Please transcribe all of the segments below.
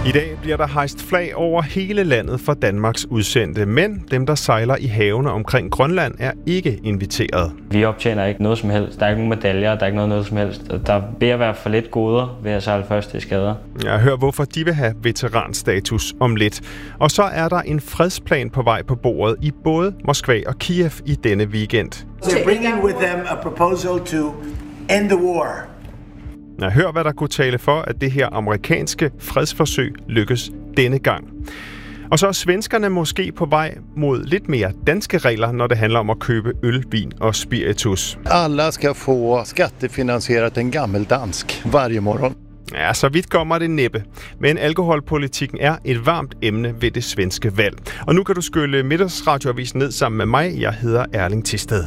I dag bliver der hejst flag over hele landet for Danmarks udsendte, men dem, der sejler i havene omkring Grønland, er ikke inviteret. Vi optjener ikke noget som helst. Der er ikke nogen medaljer, der er ikke noget som helst. Der vil at være for lidt goder ved at sejle første skader. Jeg hører, hvorfor de vil have veteranstatus om lidt. Og så er der en fredsplan på vej på bordet i både Moskva og Kiev i denne weekend. They're bringing with them a proposal to end the war. Hør, hvad der kunne tale for, at det her amerikanske fredsforsøg lykkes denne gang. Og så er svenskerne måske på vej mod lidt mere danske regler, når det handler om at købe øl, vin og spiritus. Alla ska få skattefinansierat en gammeldansk varje morgon. Ja, så vidt kommer det næppe. Men alkoholpolitikken er et varmt emne ved det svenske valg. Og nu kan du skylle Middagsradioavisen ned sammen med mig. Jeg hedder Erling Tisted.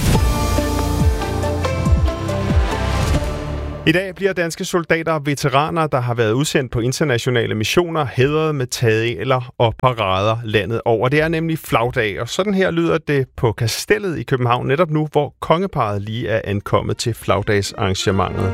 I dag bliver danske soldater og veteraner, der har været udsendt på internationale missioner, hædret med tageler og parader landet over. Det er nemlig flagdag, og sådan her lyder det på Kastellet i København netop nu, hvor kongeparret lige er ankommet til flagdagsarrangementet.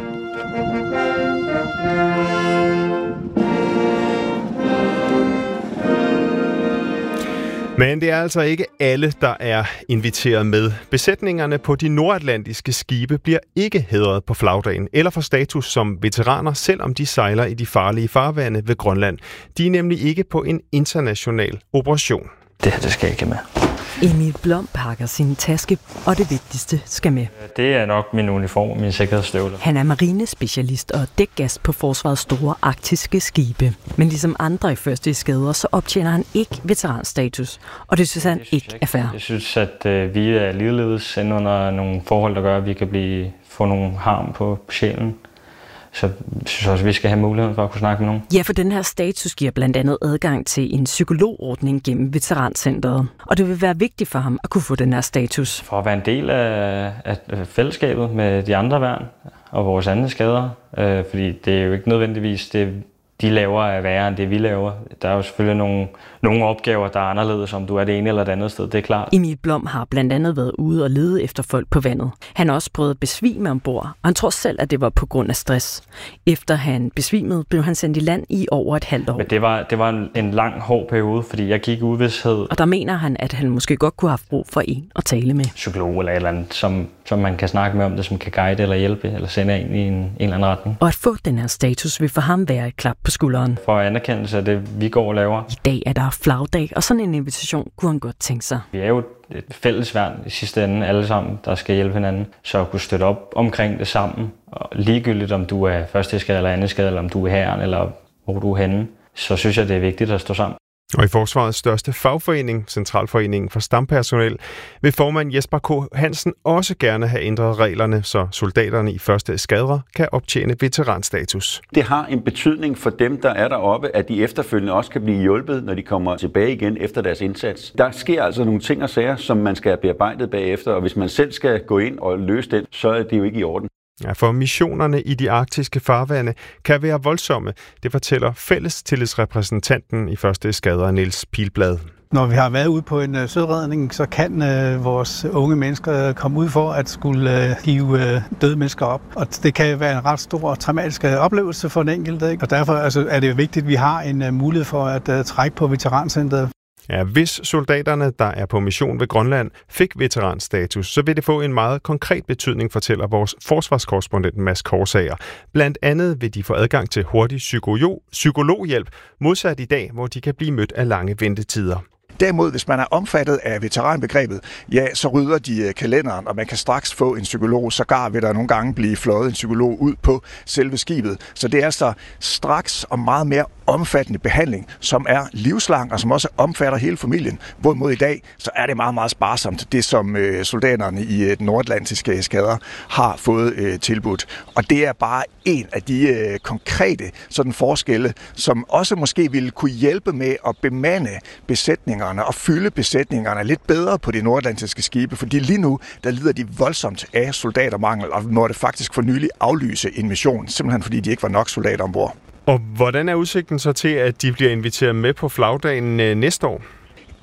Men det er altså ikke alle, der er inviteret med. Besætningerne på de nordatlantiske skibe bliver ikke hædret på flagdagen eller får status som veteraner, selvom de sejler i de farlige farvande ved Grønland. De er nemlig ikke på en international operation. Det her, det skal jeg ikke med. Emil Blom pakker sin taske, og det vigtigste skal med. Det er nok min uniform og mine sikkerhedsstøvler. Han er marinespecialist og dækgast på forsvarets store arktiske skibe. Men ligesom andre i første skader, så optjener han ikke veteranstatus, og det synes han ikke er fair. Jeg synes, at vi er ligeledes inde under nogle forhold, der gør, at vi kan få nogle harm på sjælen. Så jeg synes også, at vi skal have muligheden for at kunne snakke med nogen. Ja, for den her status giver blandt andet adgang til en psykologordning gennem Veterancentret. Og det vil være vigtigt for ham at kunne få den her status. For at være en del af fællesskabet med de andre værn og vores andre skader. Fordi det er jo ikke nødvendigvis det, de laver er værre end det, vi laver. Der er jo selvfølgelig nogle opgaver, der er anderledes, om du er det ene eller det andet sted, det er klart. Emil Blom har blandt andet været ude og lede efter folk på vandet. Han har også prøvet at besvime ombord, og han tror selv, at det var på grund af stress. Efter han besvimede, blev han sendt i land i over et halvt år. Men det var en lang, hård periode, fordi jeg gik i uvished. Og der mener han, at han måske godt kunne have brug for en at tale med. Psykolog eller et eller andet, som man kan snakke med om det, som kan guide eller hjælpe, eller sende en i en eller anden retning. Og at få den her status vil for ham være et klap på skulderen. For anerkendelse af det, vi går og laver. I dag er der flagdag, og sådan en invitation kunne han godt tænke sig. Vi er jo et fælles værn i sidste ende, alle sammen, der skal hjælpe hinanden. Så at kunne støtte op omkring det sammen, og ligegyldigt om du er første skade eller anden skade, eller om du er hæren, eller hvor du er henne, så synes jeg, det er vigtigt at stå sammen. Og i forsvarets største fagforening, Centralforeningen for Stampersonel, vil formand Jesper K. Hansen også gerne have ændret reglerne, så soldaterne i første eskadre kan optjene veteranstatus. Det har en betydning for dem, der er deroppe, at de efterfølgende også kan blive hjulpet, når de kommer tilbage igen efter deres indsats. Der sker altså nogle ting og sager, som man skal have bearbejdet bagefter, og hvis man selv skal gå ind og løse den, så er det jo ikke i orden. Ja, for missionerne i de arktiske farvande kan være voldsomme. Det fortæller fællestillidsrepræsentanten i første eskadre, Niels Pilblad. Når vi har været ude på en søredning, så kan vores unge mennesker komme ud for at skulle hive døde mennesker op. Og det kan være en ret stor og traumatisk oplevelse for den enkelte. Og derfor er det vigtigt, at vi har en mulighed for at trække på veterancentret. Ja, hvis soldaterne, der er på mission ved Grønland, fik veteranstatus, så vil det få en meget konkret betydning, fortæller vores forsvarskorrespondent Mads Korsager. Blandt andet vil de få adgang til hurtig psykologhjælp, modsat i dag, hvor de kan blive mødt af lange ventetider. Derimod, hvis man er omfattet af veteranbegrebet, ja, så rydder de kalenderen, og man kan straks få en psykolog. Sågar vil der nogle gange blive fløjet en psykolog ud på selve skibet. Så det er altså straks og meget mere omfattende behandling, som er livslang og som også omfatter hele familien. Hvorimod i dag, så er det meget, meget sparsomt, det som soldaterne i den nordatlantiske eskader har fået tilbudt. Og det er bare en af de konkrete sådan forskelle, som også måske ville kunne hjælpe med at bemande besætningerne og fylde besætningerne lidt bedre på de nordatlantiske skibe, fordi lige nu, der lider de voldsomt af soldatermangel, og måtte faktisk for nylig aflyse en mission, simpelthen fordi de ikke var nok soldater ombord. Og hvordan er udsigten så til, at de bliver inviteret med på flagdagen næste år?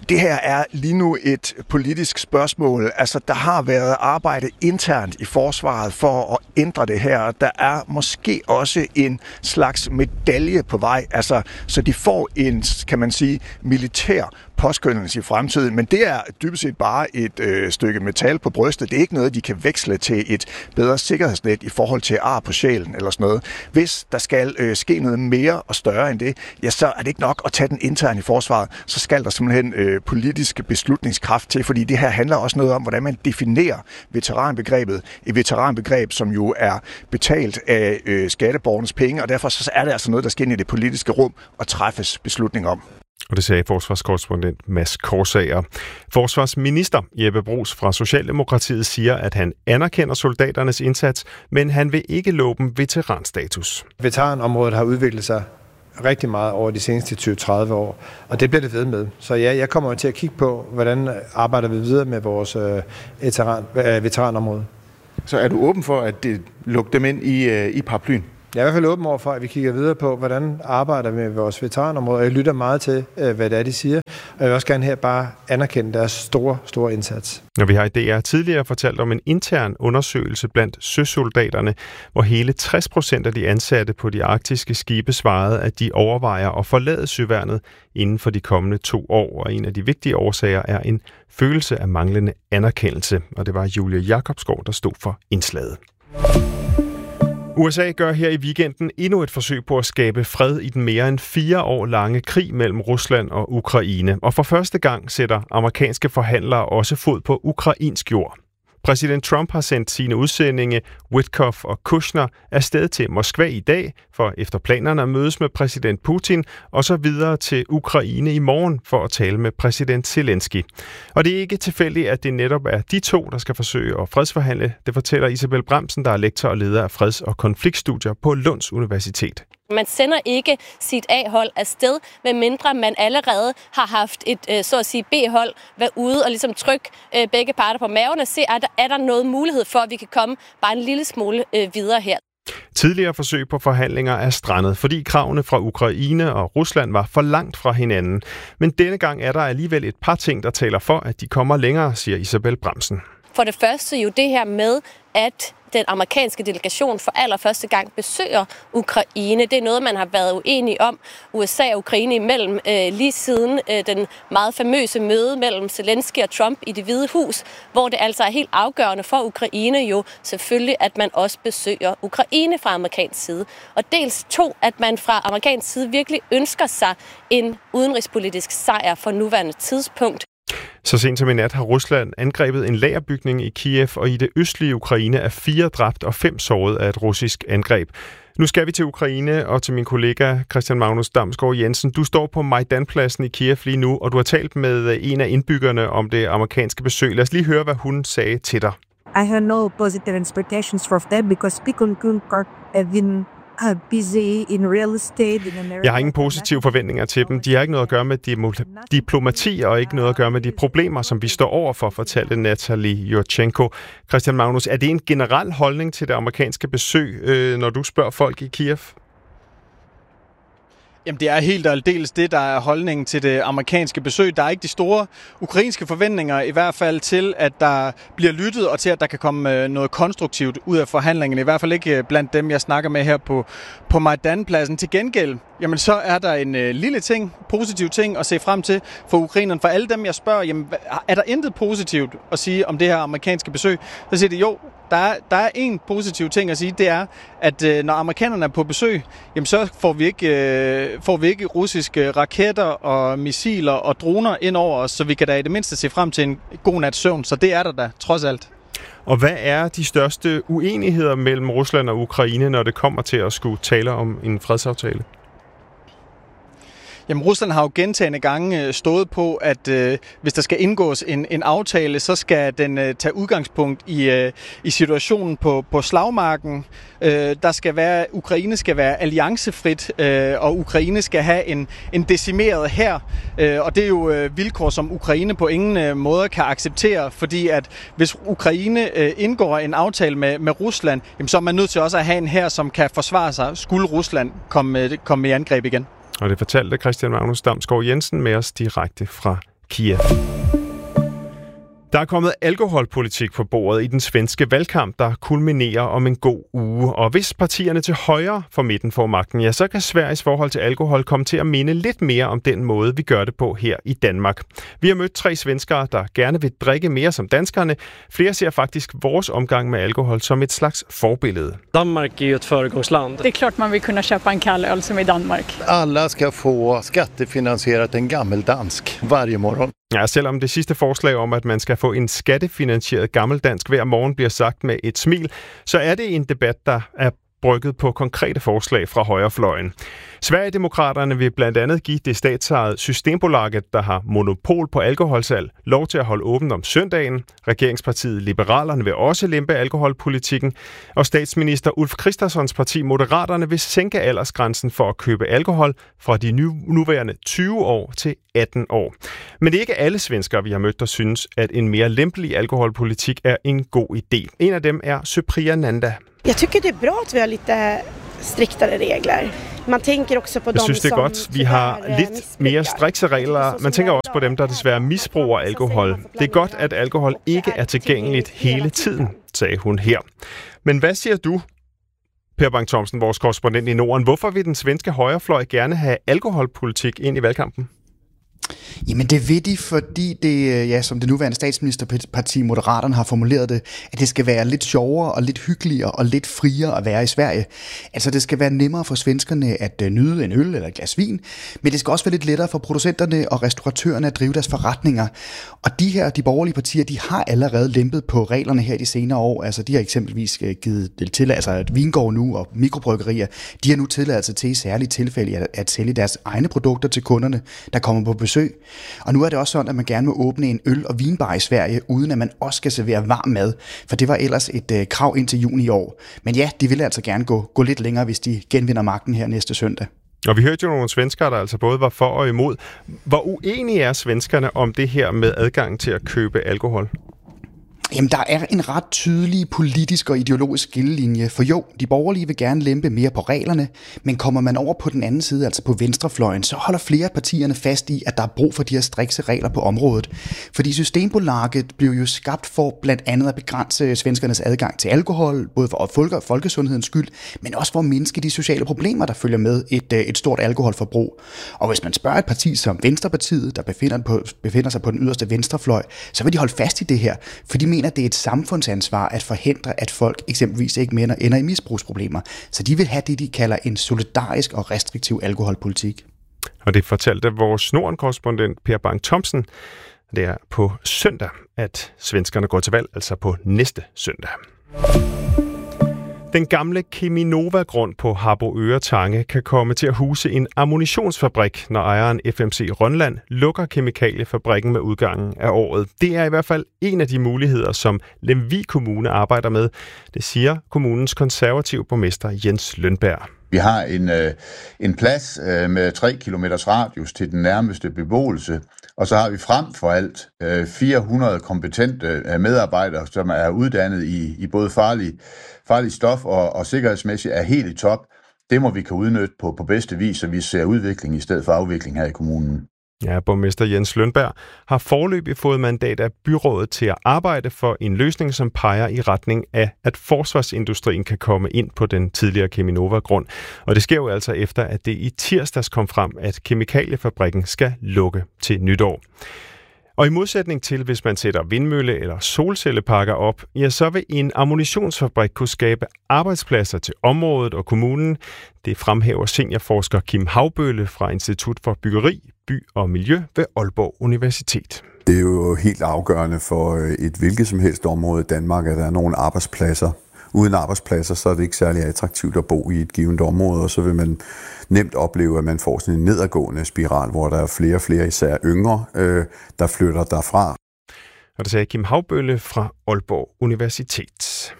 Det her er lige nu et politisk spørgsmål. Altså, der har været arbejde internt i forsvaret for at ændre det her. Der er måske også en slags medalje på vej, altså, så de får en, kan man sige, militær påskyndelse i fremtiden, men det er dybest set bare et stykke metal på brystet. Det er ikke noget, de kan veksle til et bedre sikkerhedsnet i forhold til ar på sjælen eller sådan noget. Hvis der skal ske noget mere og større end det, ja, så er det ikke nok at tage den interne i forsvaret. Så skal der simpelthen politisk beslutningskraft til, fordi det her handler også noget om, hvordan man definerer veteranbegrebet. Et veteranbegreb, som jo er betalt af skatteborgernes penge, og derfor så er det altså noget, der skal ind i det politiske rum og træffes beslutning om. Og det sagde forsvarskorrespondent Mads Korsager. Forsvarsminister Jeppe Bruus fra Socialdemokratiet siger, at han anerkender soldaternes indsats, men han vil ikke love dem veteranstatus. Veteranområdet har udviklet sig rigtig meget over de seneste 20-30 år, og det bliver det ved med. Så ja, jeg kommer til at kigge på, hvordan arbejder vi videre med vores veteranområde. Så er du åben for at lukke dem ind i paraplyen? Jeg er i hvert fald åben over for, at vi kigger videre på, hvordan arbejder vi med vores veteranområde. Jeg lytter meget til, hvad det er, de siger. Og jeg vil også gerne her bare anerkende deres store indsats. Og vi har i DR tidligere fortalt om en intern undersøgelse blandt søsoldaterne, hvor hele 60% af de ansatte på de arktiske skibe svarede, at de overvejer at forlade søværnet inden for de kommende 2 år. Og en af de vigtige årsager er en følelse af manglende anerkendelse. Og det var Julie Jacobsgaard, der stod for indslaget. USA gør her i weekenden endnu et forsøg på at skabe fred i den mere end 4 år lange krig mellem Rusland og Ukraine. Og for første gang sætter amerikanske forhandlere også fod på ukrainsk jord. Præsident Trump har sendt sine udsendinge Witkoff og Kushner afsted til Moskva i dag, for efter planerne at mødes med præsident Putin, og så videre til Ukraine i morgen for at tale med præsident Zelensky. Og det er ikke tilfældigt, at det netop er de to, der skal forsøge at fredsforhandle. Det fortæller Isabel Bramsen, der er lektor og leder af freds- og konfliktstudier på Lunds Universitet. Man sender ikke sit A-hold afsted, medmindre man allerede har haft et, så at sige, B-hold være ude og ligesom trykke begge parter på maven og se, er der noget mulighed for, at vi kan komme bare en lille smule videre her. Tidligere forsøg på forhandlinger er strandet, fordi kravene fra Ukraine og Rusland var for langt fra hinanden. Men denne gang er der alligevel et par ting, der taler for, at de kommer længere, siger Isabel Bramsen. For det første jo det her med, at den amerikanske delegation for allerførste gang besøger Ukraine. Det er noget, man har været uenige om, USA og Ukraine imellem, lige siden den meget famøse møde mellem Zelensky og Trump i Det Hvide Hus, hvor det altså er helt afgørende for Ukraine jo selvfølgelig, at man også besøger Ukraine fra amerikansk side. Og dels 2, at man fra amerikansk side virkelig ønsker sig en udenrigspolitisk sejr for nuværende tidspunkt. Så sent som i nat har Rusland angrebet en lagerbygning i Kiev, og i det østlige Ukraine er 4 dræbt og 5 såret af et russisk angreb. Nu skal vi til Ukraine og til min kollega Christian Magnus Damsgaard Jensen. Du står på Majdanpladsen i Kiev lige nu, og du har talt med en af indbyggerne om det amerikanske besøg. Lad os lige høre, hvad hun sagde til dig. I have no positive expectations for them because people have been busy in real estate. Jeg har ingen positive forventninger til dem. De har ikke noget at gøre med diplomati og ikke noget at gøre med de problemer, som vi står overfor, fortalte Natalie Yurchenko. Christian Magnus, er det en generel holdning til det amerikanske besøg, når du spørger folk i Kiev? Jamen, det er helt og aldeles det, der er holdningen til det amerikanske besøg. Der er ikke de store ukrainske forventninger, i hvert fald til, at der bliver lyttet, og til, at der kan komme noget konstruktivt ud af forhandlingerne. I hvert fald ikke blandt dem, jeg snakker med her på Majdanpladsen. Til gengæld, jamen, så er der en lille ting, positiv ting at se frem til for ukrainerne. For alle dem, jeg spørger, jamen, er der intet positivt at sige om det her amerikanske besøg? Så siger de, jo, der er en positiv ting at sige, det er, at når amerikanerne er på besøg, jamen, så får vi ikke russiske raketter og missiler og droner ind over os, så vi kan da i det mindste se frem til en god nats søvn. Så det er der da, trods alt. Og hvad er de største uenigheder mellem Rusland og Ukraine, når det kommer til at skulle tale om en fredsaftale? Jamen, Rusland har jo gentagne gange stået på, at hvis der skal indgås en aftale, så skal den tage udgangspunkt i situationen på slagmarken. Ukraine skal være alliancefrit, og Ukraine skal have en decimeret hær. Og det er jo vilkår, som Ukraine på ingen måde kan acceptere, fordi at hvis Ukraine indgår en aftale med Rusland, jamen, så er man nødt til også at have en hær, som kan forsvare sig, skulle Rusland komme i angreb igen. Og det fortalte Christian Magnus Damsgaard Jensen med os direkte fra Kiev. Der er kommet alkoholpolitik på bordet i den svenske valgkamp, der kulminerer om en god uge. Og hvis partierne til højre for midten får magten, ja, så kan Sveriges forhold til alkohol komme til at minde lidt mere om den måde, vi gør det på her i Danmark. Vi har mødt 3 svenskere, der gerne vil drikke mere som danskerne. Flere ser faktisk vores omgang med alkohol som et slags forbillede. Danmark er jo et föregångsland. Det er klart, man vil kunne købe en kall øl som i Danmark. Alla ska få skattefinansieret en gammeldansk varje morgon. Ja, selvom det sidste forslag om, at man skal få en skattefinansieret gammeldansk hver morgen, bliver sagt med et smil, så er det en debat, der er brygget på konkrete forslag fra højrefløjen. Sverigedemokraterne vil blandt andet give det statsejede Systembolaget, der har monopol på alkoholsalg, lov til at holde åbent om søndagen. Regeringspartiet Liberalerne vil også lempe alkoholpolitikken, og statsminister Ulf Kristerssons parti Moderaterne vil sænke aldersgrænsen for at købe alkohol fra de nuværende 20 år til 18 år. Men det er ikke alle svenskere, vi har mødt, der synes, at en mere lempelig alkoholpolitik er en god idé. En af dem er Supriya Nanda. Jeg tycker det er bra at vi har lite striktare regler. Man tænker også på Jeg synes, det er godt. Vi har lidt mere strikse regler. Man tænker også på dem, der desværre misbruger alkohol. Det er godt, at alkohol ikke er tilgængeligt hele tiden, sagde hun her. Men hvad siger du, Per Bang Thomsen, vores korrespondent i Norden? Hvorfor vil den svenske højrefløj gerne have alkoholpolitik ind i valgkampen? Jamen det vil de, fordi det, ja, som det nuværende statsministerparti Moderaterne har formuleret det, at det skal være lidt sjovere og lidt hyggeligere og lidt friere at være i Sverige. Altså det skal være nemmere for svenskerne at nyde en øl eller et glas vin, men det skal også være lidt lettere for producenterne og restauratørerne at drive deres forretninger. Og de borgerlige partier, de har allerede lempet på reglerne her de senere år. Altså de har eksempelvis givet tilladelse, at vingård nu og mikrobryggerier, de har nu tilladelse til i særlige tilfælde at sælge deres egne produkter til kunderne, der kommer på besøg. Og nu er det også sådan, at man gerne må åbne en øl- og vinbar i Sverige, uden at man også skal servere varm mad, for det var ellers et krav indtil juni i år. Men ja, de vil altså gerne gå lidt længere, hvis de genvinder magten her næste søndag. Og vi hørte jo nogle svenskere, der altså både var for og imod. Hvor uenige er svenskerne om det her med adgang til at købe alkohol? Jamen, der er en ret tydelig politisk og ideologisk skillelinje, for jo, de borgerlige vil gerne lempe mere på reglerne, men kommer man over på den anden side, altså på venstrefløjen, så holder flere af partierne fast i, at der er brug for de her strikse regler på området. Fordi Systembolaget blev jo skabt for blandt andet at begrænse svenskernes adgang til alkohol, både for folkesundhedens skyld, men også for at mindske de sociale problemer, der følger med et stort alkoholforbrug. Og hvis man spørger et parti som Venstrepartiet, der befinder sig på den yderste venstrefløj, så vil de holde fast i det her, for de mener, at det er et samfundsansvar at forhindre, at folk eksempelvis ikke ender i misbrugsproblemer. Så de vil have det, de kalder en solidarisk og restriktiv alkoholpolitik. Og det fortalte vores Norden-korrespondent Per Bang Thomsen. Det er på søndag, at svenskerne går til valg, altså på næste søndag. Den gamle Cheminova-grund på Harboøre Tange kan komme til at huse en ammunitionsfabrik, når ejeren FMC Rønland lukker kemikaliefabrikken med udgangen af året. Det er i hvert fald en af de muligheder, som Lemvig Kommune arbejder med. Det siger kommunens konservative borgmester Jens Lønberg. Vi har en plads med 3 kilometers radius til den nærmeste beboelse, og så har vi frem for alt 400 kompetente medarbejdere, som er uddannet i både farlig stof og sikkerhedsmæssigt er helt i top. Det må vi kan udnytte på bedste vis, så vi ser udvikling i stedet for afvikling her i kommunen. Ja, borgmester Jens Lønberg har foreløbig fået mandat af byrådet til at arbejde for en løsning, som peger i retning af, at forsvarsindustrien kan komme ind på den tidligere Cheminova-grund. Og det sker jo altså efter, at det i tirsdags kom frem, at kemikaliefabrikken skal lukke til nytår. Og i modsætning til, hvis man sætter vindmølle- eller solcelleparker op, ja, så vil en ammunitionsfabrik kunne skabe arbejdspladser til området og kommunen. Det fremhæver seniorforsker Kim Havbølle fra Institut for Byggeri, By og Miljø ved Aalborg Universitet. Det er jo helt afgørende for et hvilket som helst område i Danmark, at der er nogle arbejdspladser. Uden arbejdspladser, så er det ikke særlig attraktivt at bo i et givet område, og så vil man nemt opleve, at man får sådan en nedadgående spiral, hvor der er flere og flere, især yngre, der flytter derfra. Og det sagde Kim Havbølle fra Aalborg Universitet.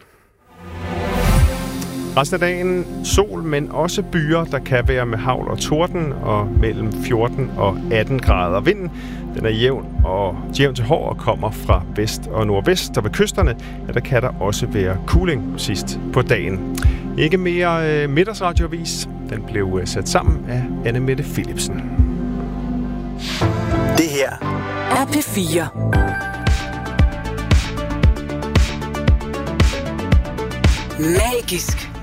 Resten af dagen sol, men også byer, der kan være med hagl og torden, og mellem 14 og 18 grader. Vinden den er jævn til hård og kommer fra vest og nordvest, og ved kysterne ja, der kan der også være cooling sidst på dagen. Ikke mere middagsradioavis. Den blev sat sammen af Anne Mette Philipsen. Det her er P4. Magisk.